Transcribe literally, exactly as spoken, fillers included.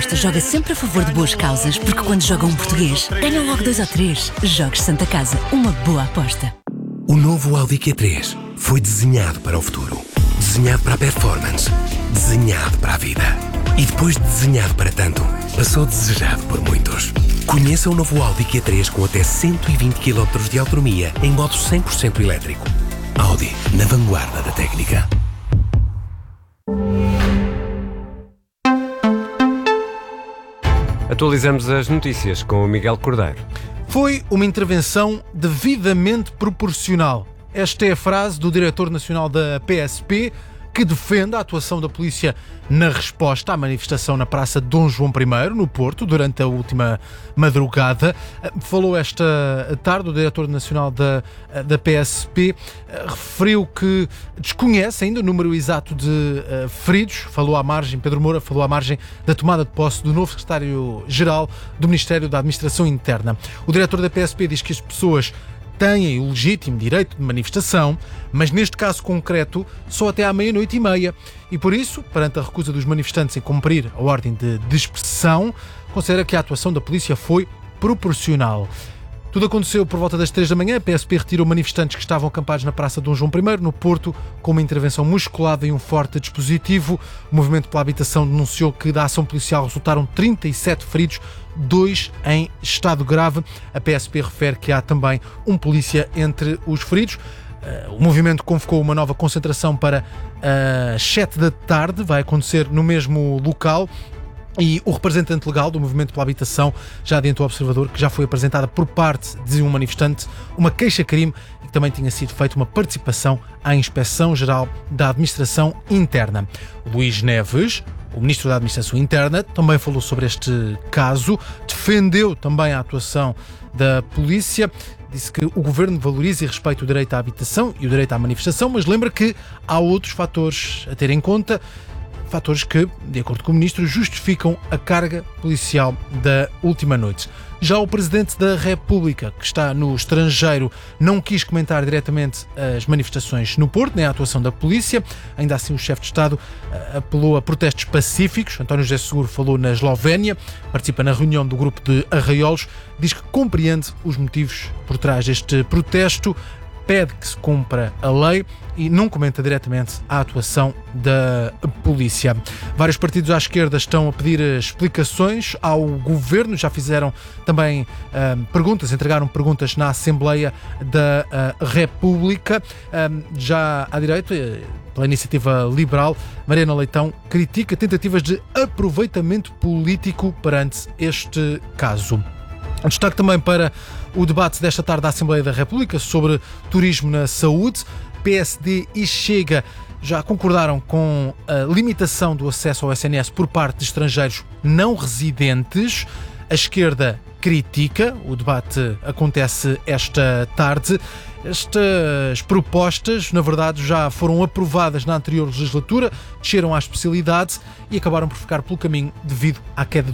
Aposta joga sempre a favor de boas causas, porque quando joga um português, ganham logo dois ou três. Jogues Santa Casa, uma boa aposta. O novo Audi Q três foi desenhado para o futuro. Desenhado para a performance. Desenhado para a vida. E depois de desenhado para tanto, passou desejado por muitos. Conheça o novo Audi Q três com até cento e vinte quilómetros de autonomia em modo cem por cento elétrico. Audi, na vanguarda da técnica. Atualizamos as notícias com o Miguel Cordeiro. Foi uma intervenção devidamente proporcional. Esta é a frase do diretor nacional da P S P, que defende a atuação da polícia na resposta à manifestação na Praça de Dom João primeiro, no Porto, durante a última madrugada. Falou esta tarde o diretor nacional da, da P S P, referiu que desconhece ainda o número exato de uh, feridos. Falou à margem, Pedro Moura falou à margem da tomada de posse do novo secretário-geral do Ministério da Administração Interna. O diretor da P S P diz que as pessoas têm o legítimo direito de manifestação, mas neste caso concreto só até à meia-noite e meia. E por isso, perante a recusa dos manifestantes em cumprir a ordem de dispersão, considera que a atuação da polícia foi proporcional. Tudo aconteceu por volta das três da manhã. A P S P retirou manifestantes que estavam acampados na Praça de Dom João primeiro, no Porto, com uma intervenção musculada e um forte dispositivo. O Movimento pela Habitação denunciou que da ação policial resultaram trinta e sete feridos, dois em estado grave. A P S P refere que há também um polícia entre os feridos. O movimento convocou uma nova concentração para as sete da tarde. Vai acontecer no mesmo local. E o representante legal do Movimento pela Habitação já adiantou ao Observador que já foi apresentada por parte de um manifestante uma queixa-crime e que também tinha sido feita uma participação à Inspeção-Geral da Administração Interna. Luís Neves, o Ministro da Administração Interna, também falou sobre este caso, defendeu também a atuação da polícia, disse que o Governo valoriza e respeita o direito à habitação e o direito à manifestação, mas lembra que há outros fatores a ter em conta, fatores que, de acordo com o Ministro, justificam a carga policial da última noite. Já o Presidente da República, que está no estrangeiro, não quis comentar diretamente as manifestações no Porto, nem a atuação da polícia. Ainda assim, o chefe de Estado apelou a protestos pacíficos. António José Seguro falou na Eslovénia, participa na reunião do grupo de Arraiolos, diz que compreende os motivos por trás deste protesto, pede que se cumpra a lei e não comenta diretamente a atuação da polícia. Vários partidos à esquerda estão a pedir explicações ao governo, já fizeram também uh, perguntas, entregaram perguntas na Assembleia da uh, República. Uh, já à direita, pela Iniciativa Liberal, Mariana Leitão critica tentativas de aproveitamento político perante este caso. Destaque também para o debate desta tarde da Assembleia da República sobre turismo na saúde. P S D e Chega já concordaram com a limitação do acesso ao S N S por parte de estrangeiros não residentes. A esquerda critica, o debate acontece esta tarde. Estas propostas, na verdade, já foram aprovadas na anterior legislatura, desceram à especialidade e acabaram por ficar pelo caminho devido à queda